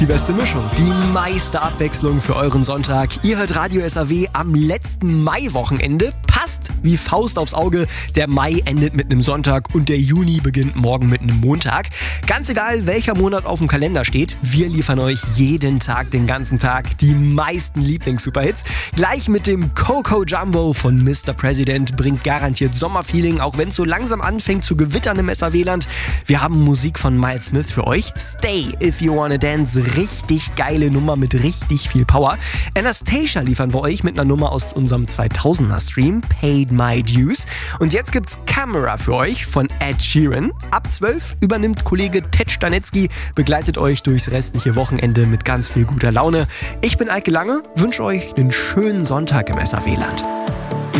Die beste Mischung, die meiste Abwechslung für euren Sonntag. Ihr hört Radio SAW am letzten Maiwochenende. Passt wie Faust aufs Auge. Der Mai endet mit einem Sonntag und der Juni beginnt morgen mit einem Montag. Ganz egal, welcher Monat auf dem Kalender steht, wir liefern euch jeden Tag, den ganzen Tag, die meisten Lieblings-Superhits. Gleich mit dem Coco Jumbo von Mr. President bringt garantiert Sommerfeeling, auch wenn es so langsam anfängt zu gewittern im SAW-Land. Wir haben Musik von Miles Smith für euch. Stay If You Wanna Dance, richtig geile Nummer mit richtig viel Power. Anastacia liefern wir euch mit einer Nummer aus unserem 2000er-Stream, Paid My Dues. Und jetzt gibt's Camera für euch von Ed Sheeran. Ab 12 übernimmt Kollege Ted Stanetzky, begleitet euch durchs restliche Wochenende mit ganz viel guter Laune. Ich bin Eike Lange, wünsche euch einen schönen Sonntag im SAW-Land.